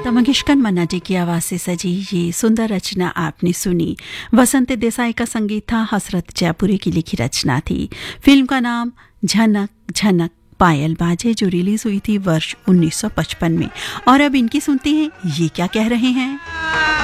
लता मंगेशकर मन्ना जी की आवाज से सजी ये सुंदर रचना आपने सुनी। वसंत देसाई का संगीत था, हसरत जयपुरी की लिखी रचना थी। फिल्म का नाम झनक झनक पायल बाजे, जो रिलीज हुई थी वर्ष 1955 में। और अब इनकी सुनते हैं, ये क्या कह रहे हैं।